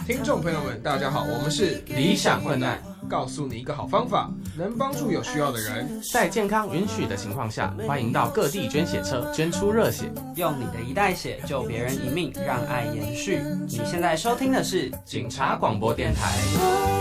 听众朋友们，大家好，我们是理想混蛋， 告诉你一个好方法，能帮助有需要的人。 在健康允许的情况下，欢迎到各地捐血车捐出热血， 用你的一袋血救别人一命，让爱延续。你现在收听的是警察广播电台。